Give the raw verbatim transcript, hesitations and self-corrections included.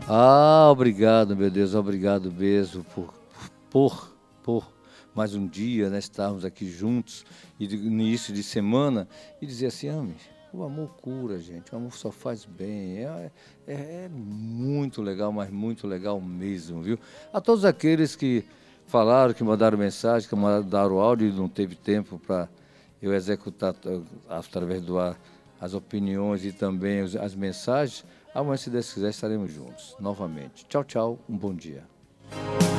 Ah, obrigado, meu Deus, obrigado mesmo por, por, por mais um dia, né, estarmos aqui juntos e de início de semana e dizer assim, ame, o amor cura, gente, o amor só faz bem, é, é, é muito legal, mas muito legal mesmo, viu? A todos aqueles que falaram, que mandaram mensagem, que mandaram áudio e não teve tempo para eu executar eh, através do ar as opiniões e também os- as mensagens. Amanhã, se Deus quiser, estaremos juntos novamente. Tchau, tchau, um bom dia.